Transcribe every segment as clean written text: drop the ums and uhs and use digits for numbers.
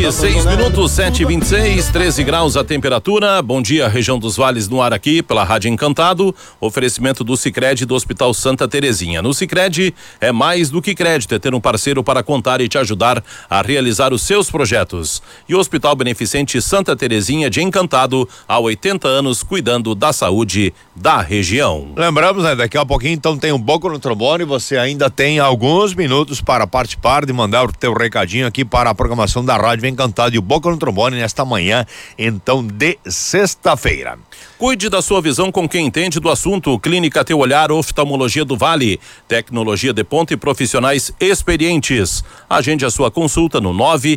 7:26, 7:26, 13 graus a temperatura. Bom dia, região dos Vales no ar aqui pela Rádio Encantado. Oferecimento do Sicredi do Hospital Santa Terezinha. No Sicredi é mais do que crédito, é ter um parceiro para contar e te ajudar a realizar os seus projetos. E o Hospital Beneficente Santa Terezinha de Encantado, há 80 anos, cuidando da saúde da região. Lembramos, né, daqui a pouquinho então tem um Boca no Trombone, você ainda tem alguns minutos para participar, de mandar o teu recadinho aqui para a programação da Rádio Encantado e o Boca no Trombone nesta manhã, então, de sexta-feira. Cuide da sua visão com quem entende do assunto. Clínica Teu Olhar, Oftalmologia do Vale. Tecnologia de ponta e profissionais experientes. Agende a sua consulta no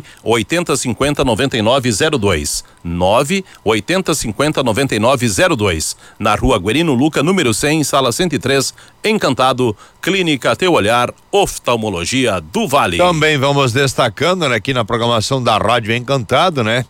980509902. 980509902. Na Rua Guerino Luca, número 100, sala 103, Encantado. Clínica Teu Olhar, Oftalmologia do Vale. Também vamos destacando, né, aqui na programação da Rádio Encantado, né,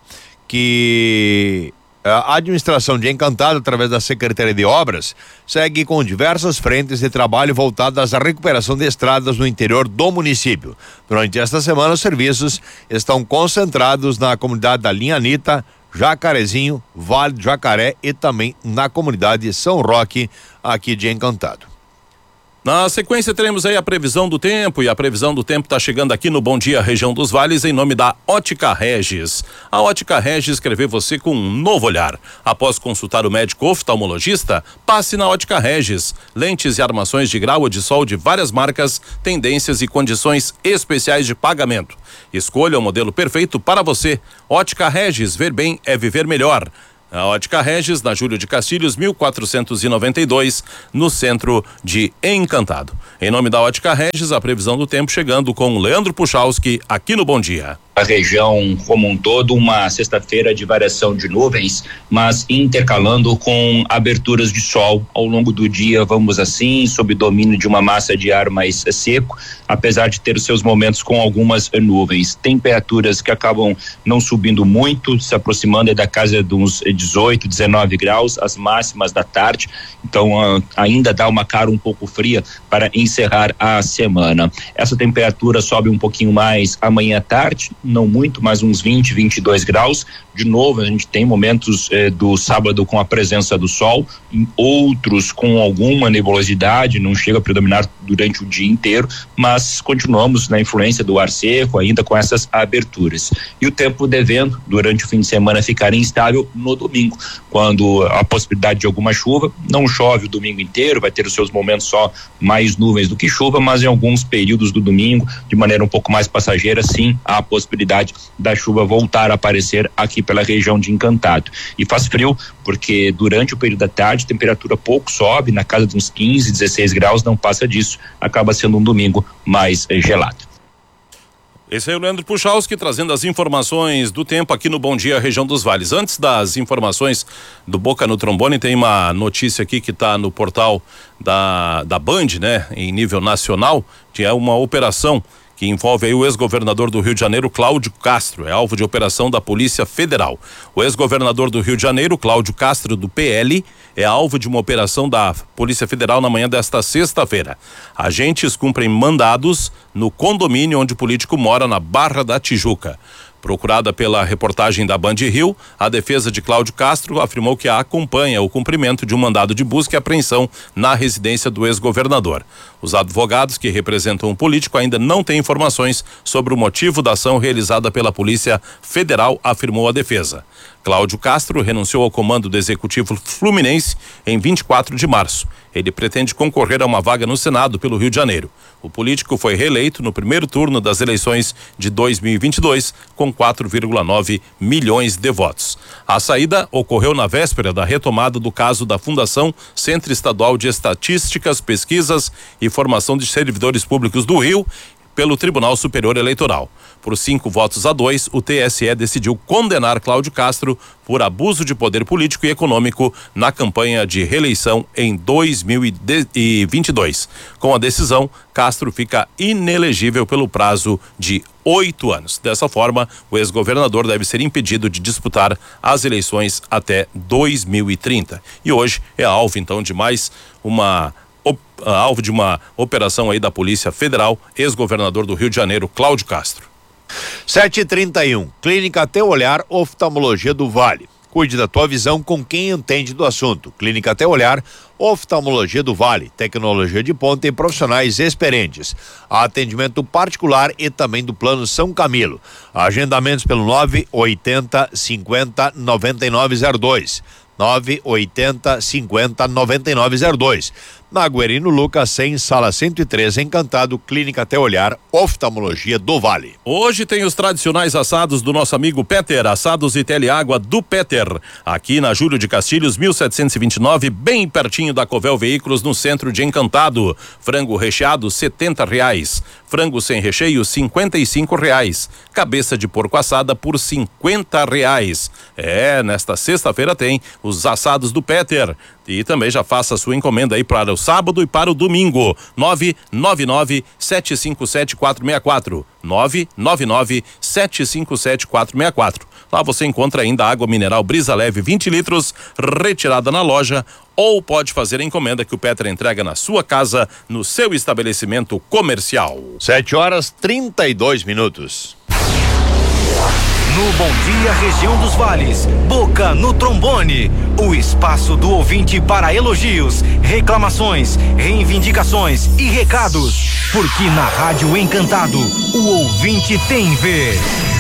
que a administração de Encantado, através da Secretaria de Obras, segue com diversas frentes de trabalho voltadas à recuperação de estradas no interior do município. Durante esta semana, os serviços estão concentrados na comunidade da Linha Anitta, Jacarezinho, Vale do Jacaré e também na comunidade São Roque, aqui de Encantado. Na sequência teremos aí a previsão do tempo, e a previsão do tempo está chegando aqui no Bom Dia Região dos Vales em nome da Ótica Regis. A Ótica Regis quer ver você com um novo olhar. Após consultar o médico oftalmologista, passe na Ótica Regis. Lentes e armações de grau ou de sol de várias marcas, tendências e condições especiais de pagamento. Escolha o modelo perfeito para você. Ótica Regis, ver bem é viver melhor. A Ótica Regis, na Júlio de Castilhos, 1492, no centro de Encantado. Em nome da Ótica Regis, a previsão do tempo chegando com Leandro Puchalski aqui no Bom Dia. A região como um todo, uma sexta-feira de variação de nuvens, mas intercalando com aberturas de sol ao longo do dia, vamos assim, sob domínio de uma massa de ar mais seco, apesar de ter os seus momentos com algumas nuvens. Temperaturas que acabam não subindo muito, se aproximando da casa de uns 18, 19 graus, as máximas da tarde, então ainda dá uma cara um pouco fria para encerrar a semana. Essa temperatura sobe um pouquinho mais amanhã à tarde, não muito, mas uns 20, 22 graus. De novo, a gente tem momentos do sábado com a presença do sol, em outros com alguma nebulosidade, não chega a predominar durante o dia inteiro, mas continuamos na influência do ar seco, ainda com essas aberturas. E o tempo devendo, durante o fim de semana, ficar instável no domingo, quando a possibilidade de alguma chuva, não chove o domingo inteiro, vai ter os seus momentos só mais nuvens do que chuva, mas em alguns períodos do domingo, de maneira um pouco mais passageira, sim, há a possibilidade da chuva voltar a aparecer aqui pela região de Encantado. E faz frio, porque durante o período da tarde a temperatura pouco sobe, na casa de uns 15, 16 graus, não passa disso, acaba sendo um domingo mais gelado. Esse é o Leandro Puchalski trazendo as informações do tempo aqui no Bom Dia Região dos Vales. Antes das informações do Boca no Trombone, tem uma notícia aqui que está no portal da Band, né, em nível nacional, que é uma operação que envolve aí o ex-governador do Rio de Janeiro, Cláudio Castro, é alvo de operação da Polícia Federal. O ex-governador do Rio de Janeiro, Cláudio Castro, do PL, é alvo de uma operação da Polícia Federal na manhã desta sexta-feira. Agentes cumprem mandados no condomínio onde o político mora, na Barra da Tijuca. Procurada pela reportagem da Band Rio, a defesa de Cláudio Castro afirmou que acompanha o cumprimento de um mandado de busca e apreensão na residência do ex-governador. Os advogados que representam o político ainda não têm informações sobre o motivo da ação realizada pela Polícia Federal, afirmou a defesa. Cláudio Castro renunciou ao comando do Executivo Fluminense em 24 de março. Ele pretende concorrer a uma vaga no Senado pelo Rio de Janeiro. O político foi reeleito no primeiro turno das eleições de 2022 com 4,9 milhões de votos. A saída ocorreu na véspera da retomada do caso da Fundação Centro Estadual de Estatísticas, Pesquisas e Formação de Servidores Públicos do Rio, pelo Tribunal Superior Eleitoral. Por 5-2, o TSE decidiu condenar Cláudio Castro por abuso de poder político e econômico na campanha de reeleição em 2022. Com a decisão, Castro fica inelegível pelo prazo de 8 anos. Dessa forma, o ex-governador deve ser impedido de disputar as eleições até 2030. E hoje é alvo, então, de mais alvo de uma operação aí da Polícia Federal, ex-governador do Rio de Janeiro, Cláudio Castro. 7h31, Clínica Teu Olhar, Oftalmologia do Vale. Cuide da tua visão com quem entende do assunto. Clínica Teu Olhar, Oftalmologia do Vale. Tecnologia de ponta e profissionais experientes. Atendimento particular e também do Plano São Camilo. Agendamentos pelo 980 50 9902. 980 50 9902. Na Guerino Lucas 100, sala 103, Encantado, Clínica Teu Olhar, Oftalmologia do Vale. Hoje tem os tradicionais assados do nosso amigo Peter, assados e teleágua do Peter, aqui na Júlio de Castilhos 1729, bem pertinho da Covel Veículos, no centro de Encantado. Frango recheado R$70, frango sem recheio R$55, cabeça de porco assada por R$50. Nesta sexta-feira tem os assados do Peter. E também já faça a sua encomenda aí para o sábado e para o domingo. 999-757-464. 999-757-464. Lá você encontra ainda água mineral Brisa Leve 20 litros, retirada na loja, ou pode fazer a encomenda que o Peter entrega na sua casa, no seu estabelecimento comercial. 7h32. No Bom Dia Região dos Vales, Boca no Trombone, o espaço do ouvinte para elogios, reclamações, reivindicações e recados, porque na Rádio Encantado, o ouvinte tem vez.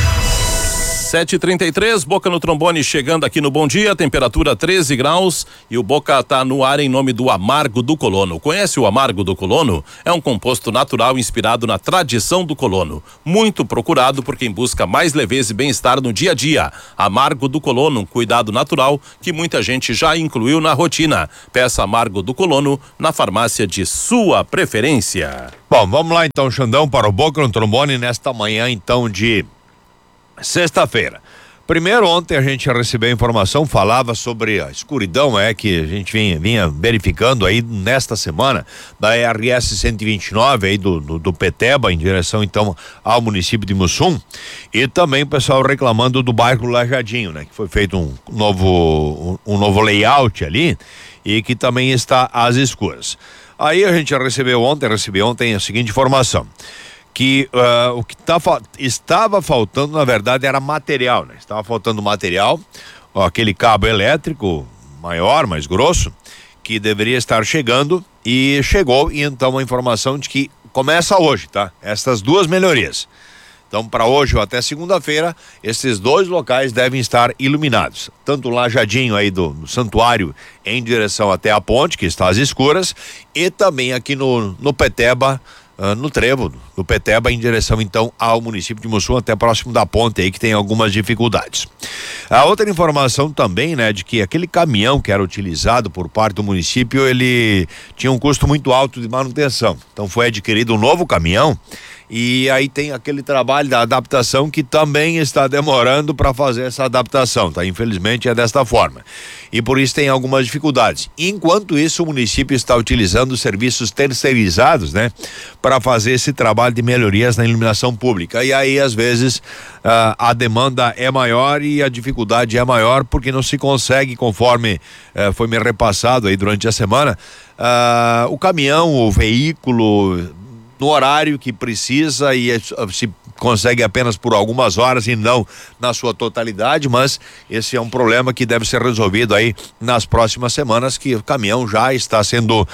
7h33, Boca no Trombone chegando aqui no Bom Dia, temperatura 13 graus e o Boca tá no ar em nome do Amargo do Colono. Conhece o Amargo do Colono? É um composto natural inspirado na tradição do colono, muito procurado por quem busca mais leveza e bem-estar no dia a dia. Amargo do Colono, um cuidado natural que muita gente já incluiu na rotina. Peça Amargo do Colono na farmácia de sua preferência. Bom, vamos lá então, Xandão, para o Boca no Trombone nesta manhã então de sexta-feira. Primeiro, ontem a gente recebeu a informação, falava sobre a escuridão que a gente vinha verificando aí nesta semana da RS 129 aí do Peteba em direção então ao município de Mussum, e também o pessoal reclamando do bairro Lajadinho, que foi feito um novo layout ali e que também está às escuras. Aí a gente recebi ontem a seguinte informação, que o que estava faltando, na verdade, era material, Estava faltando material, aquele cabo elétrico maior, mais grosso, que deveria estar chegando, e chegou, e então a informação de que começa hoje, Essas duas melhorias. Então, para hoje ou até segunda-feira, esses dois locais devem estar iluminados. Tanto o Lajadinho aí do santuário em direção até a ponte, que está às escuras, e também aqui no Peteba, no trevo do Peteba em direção então ao município de Mussum, até próximo da ponte aí, que tem algumas dificuldades. A outra informação também, de que aquele caminhão que era utilizado por parte do município, ele tinha um custo muito alto de manutenção. Então foi adquirido um novo caminhão, e aí tem aquele trabalho da adaptação que também está demorando para fazer essa adaptação, Infelizmente é desta forma. E por isso tem algumas dificuldades. Enquanto isso, o município está utilizando serviços terceirizados, para fazer esse trabalho de melhorias na iluminação pública. E aí, às vezes, a demanda é maior e a dificuldade é maior, porque não se consegue, conforme foi me repassado aí durante a semana, o caminhão, o veículo, no horário que precisa, e se consegue apenas por algumas horas e não na sua totalidade, mas esse é um problema que deve ser resolvido aí nas próximas semanas, que o caminhão já está sendo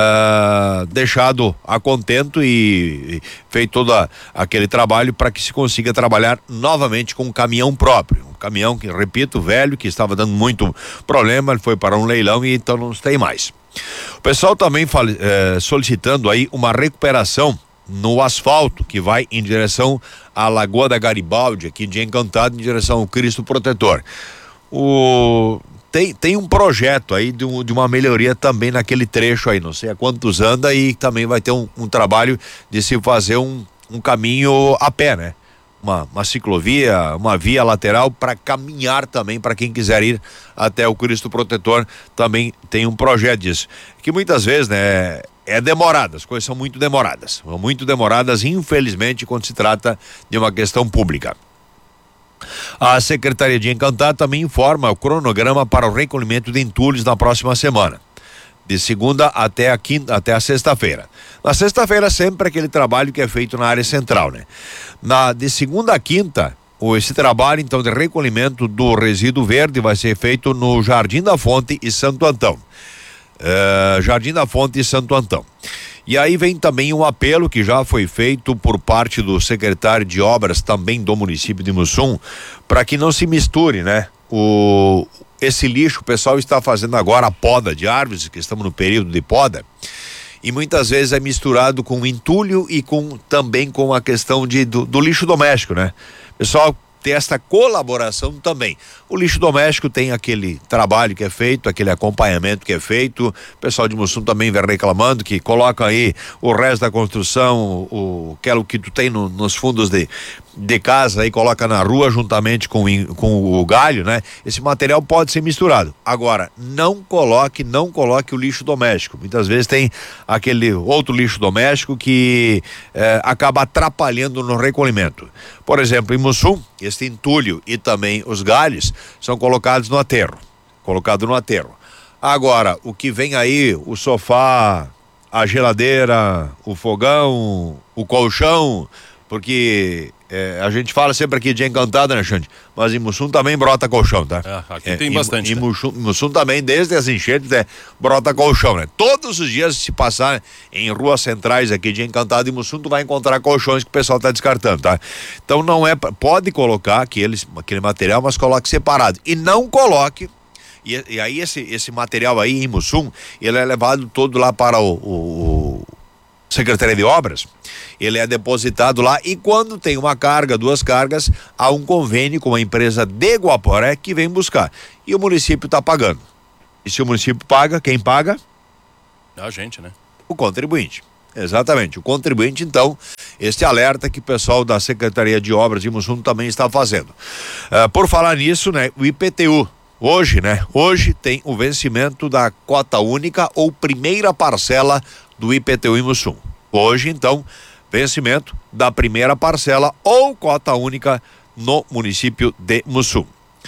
deixado a contento e feito todo aquele trabalho para que se consiga trabalhar novamente com um caminhão próprio. Um caminhão que, repito, velho, que estava dando muito problema, ele foi para um leilão e então não tem mais. O pessoal também solicitando aí uma recuperação no asfalto que vai em direção à Lagoa da Garibaldi, aqui de Encantado, em direção ao Cristo Protetor. Tem um projeto aí de uma melhoria também naquele trecho aí, não sei há quantos anda, e também vai ter um trabalho de se fazer um caminho a pé, Uma ciclovia, uma via lateral para caminhar também, para quem quiser ir até o Cristo Protetor, também tem um projeto disso. Que muitas vezes, é demorado, as coisas são muito demoradas, infelizmente, quando se trata de uma questão pública. A Secretaria de Encantado também informa o cronograma para o recolhimento de entulhos na próxima semana. de segunda até a sexta-feira. Na sexta-feira sempre aquele trabalho que é feito na área central, né? De segunda a quinta, esse trabalho então de recolhimento do resíduo verde vai ser feito no Jardim da Fonte e Santo Antão. Jardim da Fonte e Santo Antão. E aí vem também um apelo que já foi feito por parte do secretário de obras também do município de Mussum, para que não se misture, né? Esse lixo, o pessoal está fazendo agora a poda de árvores, que estamos no período de poda, e muitas vezes é misturado com entulho e também com a questão do lixo doméstico, né? Pessoal, tem esta colaboração também. O lixo doméstico tem aquele trabalho que é feito, aquele acompanhamento que é feito. O pessoal de Mussum também vem reclamando que coloca aí o resto da construção, aquilo que tu tem nos fundos de casa aí, coloca na rua juntamente com o galho, né? Esse material pode ser misturado. Agora, não coloque o lixo doméstico. Muitas vezes tem aquele outro lixo doméstico que acaba atrapalhando no recolhimento. Por exemplo, em Mussum, esse entulho e também os galhos são colocados no aterro. Agora, o que vem aí, o sofá, a geladeira, o fogão, o colchão, porque a gente fala sempre aqui de Encantada, né, Xande? Mas em Mussum também brota colchão, tá? Aqui tem bastante. Em Mussum também, desde as enchentes, brota colchão, né? Todos os dias, se passar em ruas centrais aqui de Encantada e Mussum, tu vai encontrar colchões que o pessoal tá descartando, tá? Então pode colocar aquele material, mas coloque separado. E não coloque, e aí esse material aí em Mussum, ele é levado todo lá para o Secretaria de Obras, ele é depositado lá e quando tem uma carga, 2 cargas, há um convênio com a empresa de Guaporé que vem buscar e o município está pagando. E se o município paga, quem paga? A gente, né? O contribuinte. Exatamente, o contribuinte. Então, este alerta que o pessoal da Secretaria de Obras de Mussum também está fazendo. Por falar nisso, né, o IPTU hoje, né? Hoje tem o vencimento da cota única ou primeira parcela do IPTU em Mussum. Hoje, então, vencimento da primeira parcela ou cota única no município de Mussum.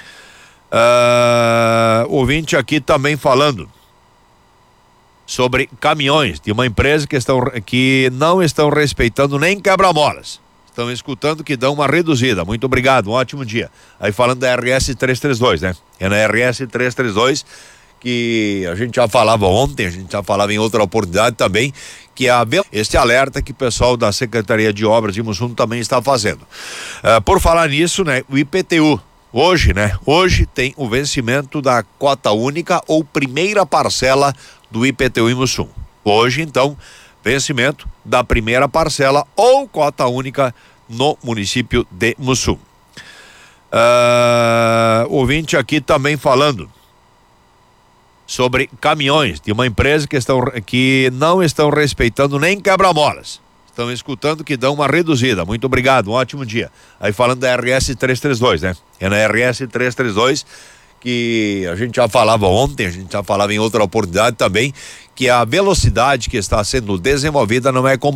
Ouvinte aqui também falando sobre caminhões de uma empresa que não estão respeitando nem quebra-molas. Estão escutando que dão uma reduzida. Muito obrigado, um ótimo dia. Aí falando da RS 332, né? É na RS 332 que a gente já falava ontem, a gente já falava em outra oportunidade também, que este alerta que o pessoal da Secretaria de Obras de Mussum também está fazendo. Por falar nisso, né? O IPTU hoje, né? Hoje tem o vencimento da cota única ou primeira parcela do IPTU em Mussum. Hoje, então, vencimento da primeira parcela ou cota única no município de Mussum. Ouvinte aqui também falando sobre caminhões de uma empresa que não estão respeitando nem quebra-molas. Estão escutando que dão uma reduzida. Muito obrigado, um ótimo dia. Aí falando da RS 332, né? É na RS 332 que a gente já falava ontem, a gente já falava em outra oportunidade também, que a velocidade que está sendo desenvolvida não é